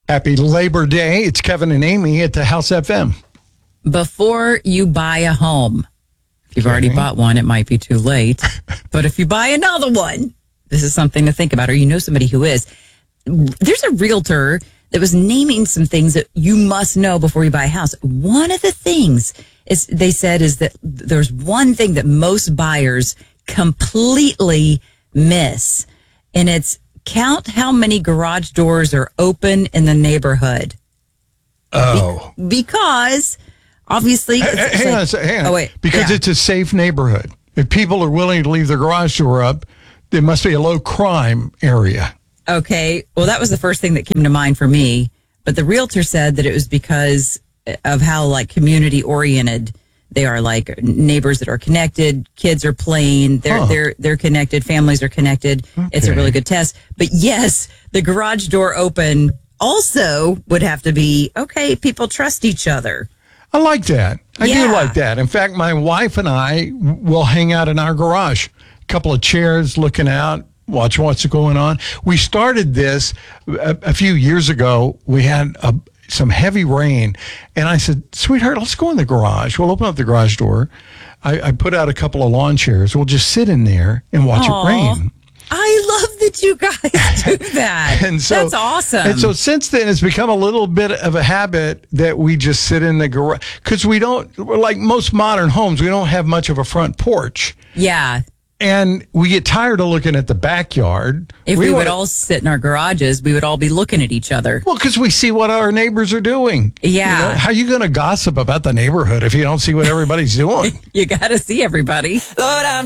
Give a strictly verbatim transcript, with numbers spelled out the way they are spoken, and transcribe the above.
Happy Labor Day. It's Kevin and Amy at the House F M. Before you buy a home, if you've okay. already bought one, it might be too late. But if you buy another one, this is something to think about, or you know somebody who is. There's a realtor that was naming some things that you must know before you buy a house. One of the things is they said is that there's one thing that most buyers completely miss, and it's count how many garage doors are open in the neighborhood. Oh. Be- because, obviously... H- it's, hang it's on like, a second. Hang on. Oh, wait. Because yeah. it's a safe neighborhood. If people are willing to leave their garage door up, it must be a low crime area. Okay. Well, that was the first thing that came to mind for me. But the realtor said that it was because of how, like, community-oriented they are, like neighbors that are connected, kids are playing, they're huh. they're they're connected, families are connected. Okay. It's a really good test. But yes, the garage door open also would have to be, okay, people trust each other. I like that. I yeah. do like that. In fact, my wife and I will hang out in our garage. A couple of chairs looking out, watch what's going on. We started this a, a few years ago. We had a some heavy rain. And I said, sweetheart, let's go in the garage. We'll open up the garage door. I, I put out a couple of lawn chairs. We'll just sit in there and watch Aww. it rain. I love that you guys do that. and so, That's awesome. And so since then, it's become a little bit of a habit that we just sit in the garage. Because we don't, like most modern homes, we don't have much of a front porch. Yeah. And we get tired of looking at the backyard. If we, we would wanna, all sit in our garages, we would all be looking at each other. Well, because we see what our neighbors are doing. Yeah. You know, how are you going to gossip about the neighborhood if you don't see what everybody's doing? You got to see everybody. Lord, I'm